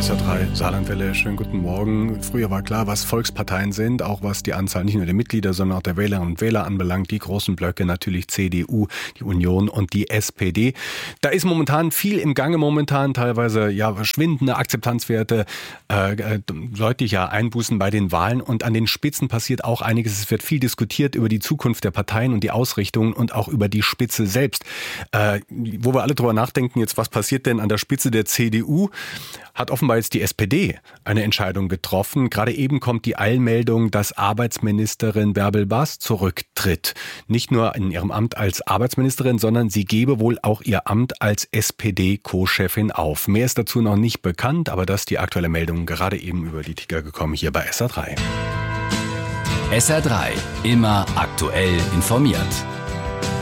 SR3 Saarlandwelle, schönen guten Morgen. Früher war klar, was Volksparteien sind, auch was die Anzahl nicht nur der Mitglieder, sondern auch der Wählerinnen und Wähler anbelangt. Die großen Blöcke natürlich CDU, die Union und die SPD. Da ist momentan viel im Gange teilweise schwindende Akzeptanzwerte, deutlicher Einbußen bei den Wahlen und an den Spitzen passiert auch einiges. Es wird viel diskutiert über die Zukunft der Parteien und die Ausrichtungen und auch über die Spitze selbst. Wo wir alle drüber nachdenken, jetzt was passiert denn an der Spitze der CDU? Hat offenbar jetzt die SPD eine Entscheidung getroffen. Gerade eben kommt die Eilmeldung, dass Arbeitsministerin Bärbel Bas zurücktritt. Nicht nur in ihrem Amt als Arbeitsministerin, sondern sie gebe wohl auch ihr Amt als SPD-Co-Chefin auf. Mehr ist dazu noch nicht bekannt, aber das ist die aktuelle Meldung, gerade eben über die Ticker gekommen, hier bei SR3. SR3, immer aktuell informiert.